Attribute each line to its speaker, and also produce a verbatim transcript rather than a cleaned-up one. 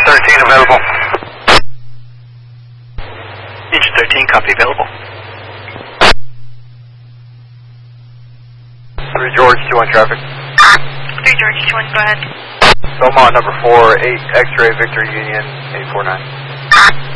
Speaker 1: thirteen available.
Speaker 2: Engine thirteen, copy, available.
Speaker 1: three George, two one traffic.
Speaker 3: three George, two one, go ahead.
Speaker 1: Belmont number four, eight X-ray Victor Union, eight four nine.